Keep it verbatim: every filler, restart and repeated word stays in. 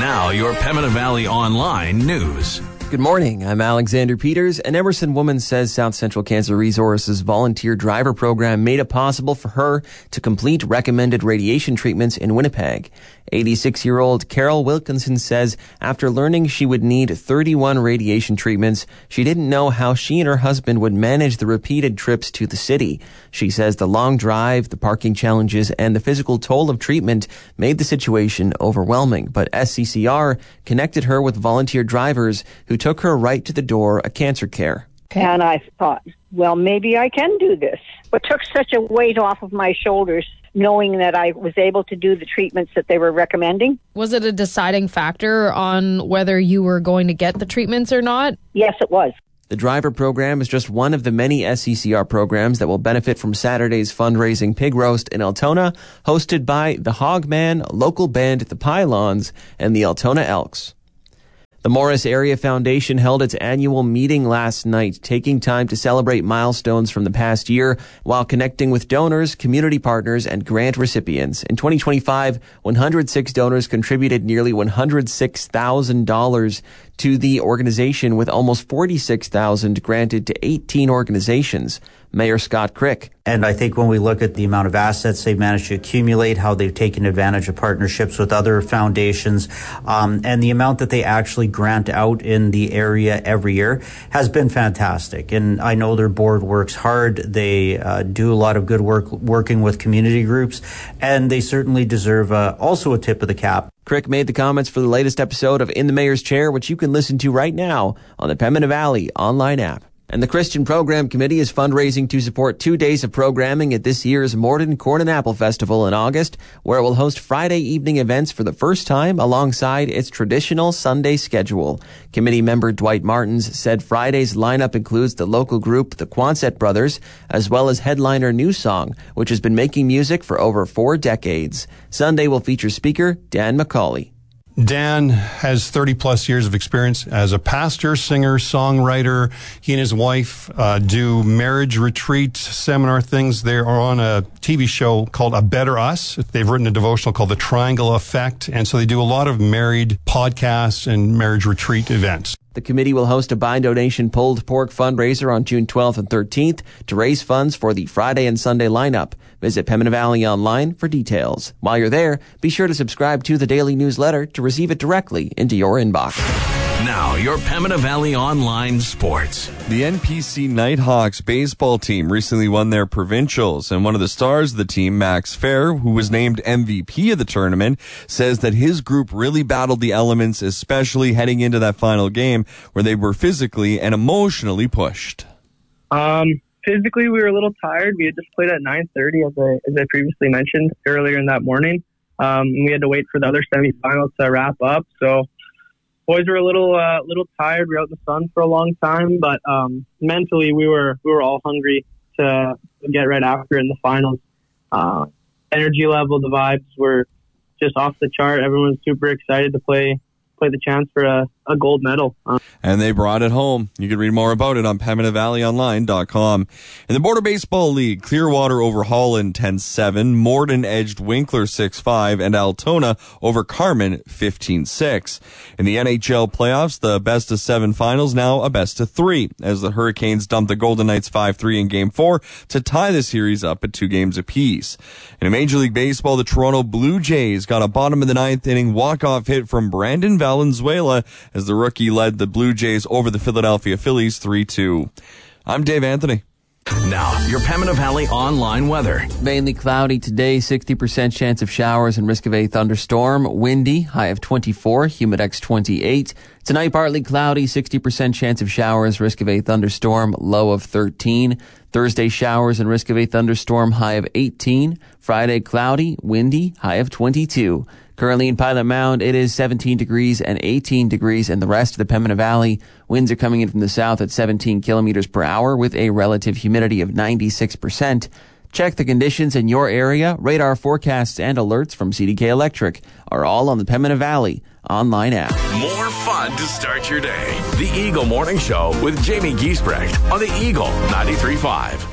Now, your Pembina Valley Online news. Good morning. I'm Alexander Peters. An Emerson woman says South Central Cancer Resources volunteer driver program made it possible for her to complete recommended radiation treatments in Winnipeg. eighty-six-year-old Carol Wilkinson says after learning she would need thirty-one radiation treatments, she didn't know how she and her husband would manage the repeated trips to the city. She says the long drive, the parking challenges, and the physical toll of treatment made the situation overwhelming. But S C C R connected her with volunteer drivers who took her right to the door of cancer care. And I thought, well, maybe I can do this. It took such a weight off of my shoulders knowing that I was able to do the treatments that they were recommending. Was it a deciding factor on whether you were going to get the treatments or not? Yes, it was. The driver program is just one of the many S C C R programs that will benefit from Saturday's fundraising pig roast in Altona, hosted by the Hogman, local band The Pylons, and the Altona Elks. The Morris Area Foundation held its annual meeting last night, taking time to celebrate milestones from the past year while connecting with donors, community partners, and grant recipients. In twenty twenty-five, one hundred six donors contributed nearly one hundred six thousand dollars to the organization, with almost forty-six thousand dollars granted to eighteen organizations. Mayor Scott Crick. And I think when we look at the amount of assets they've managed to accumulate, how they've taken advantage of partnerships with other foundations, um, and the amount that they actually grant out in the area every year has been fantastic. And I know their board works hard. They uh, do a lot of good work working with community groups, and they certainly deserve uh, also a tip of the cap. Crick made the comments for the latest episode of In the Mayor's Chair, which you can listen to right now on the Pembina Valley online app. And the Christian Program Committee is fundraising to support two days of programming at this year's Morden Corn and Apple Festival in August, where it will host Friday evening events for the first time alongside its traditional Sunday schedule. Committee member Dwight Martins said Friday's lineup includes the local group The Quonset Brothers, as well as headliner New Song, which has been making music for over four decades. Sunday will feature speaker Dan McCauley. Dan has thirty plus years of experience as a pastor, singer, songwriter. He and his wife uh, do marriage retreat seminar things. They are on a T V show called A Better Us. They've written a devotional called The Triangle Effect. And so they do a lot of married podcasts and marriage retreat events. The committee will host a buy donation pulled pork fundraiser on June twelfth and thirteenth to raise funds for the Friday and Sunday lineup. Visit Pembina Valley Online for details. While you're there, be sure to subscribe to the daily newsletter to receive it directly into your inbox. Now, your Pembina Valley Online sports. The N P C Nighthawks baseball team recently won their provincials, and one of the stars of the team, Max Fair, who was named M V P of the tournament, says that his group really battled the elements, especially heading into that final game where they were physically and emotionally pushed. Um, physically, we were a little tired. We had just played at nine thirty, as I, as I previously mentioned earlier in that morning. Um, we had to wait for the other semifinals to wrap up, so boys were a little, uh, little tired. We were out in the sun for a long time, but um, mentally we were, we were all hungry to get right after in the finals. Uh, energy level, the vibes were just off the chart. Everyone's super excited to play, play the chance for a, a gold medal. Uh, and they brought it home. You can read more about it on Pembina Valley Online dot com. In the Border Baseball League, Clearwater over Holland ten seven, Morden edged Winkler six five, and Altona over Carman fifteen six. In the N H L playoffs, the best of seven finals now a best of three, as the Hurricanes dumped the Golden Knights five three in Game four to tie the series up at two games apiece. In Major League Baseball, the Toronto Blue Jays got a bottom of the ninth inning walk-off hit from Brandon Valenzuela as the rookie led the Blue Jays over the Philadelphia Phillies three two. I'm Dave Anthony. Now, your Pembina Valley Online weather. Mainly cloudy today, sixty percent chance of showers and risk of a thunderstorm. Windy, high of twenty-four, humidex twenty-eight. Tonight, partly cloudy, sixty percent chance of showers, risk of a thunderstorm, low of thirteen. Thursday, showers and risk of a thunderstorm, high of eighteen. Friday, cloudy, windy, high of twenty-two. Currently in Pilot Mound, it is seventeen degrees and eighteen degrees in the rest of the Pembina Valley. Winds are coming in from the south at seventeen kilometers per hour with a relative humidity of ninety-six percent. Check the conditions in your area. Radar forecasts and alerts from C D K Electric are all on the Pembina Valley Online app. More fun to start your day. The Eagle Morning Show with Jamie Giesbrecht on the Eagle ninety-three point five.